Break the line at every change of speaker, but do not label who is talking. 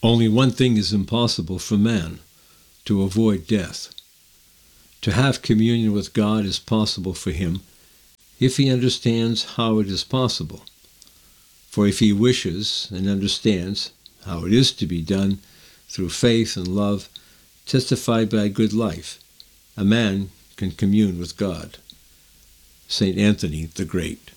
Only one thing is impossible for man, to avoid death. To have communion with God is possible for him if he understands how it is possible. For if he wishes and understands how it is to be done through faith and love, testified by a good life, a man can commune with God. St. Anthony the Great.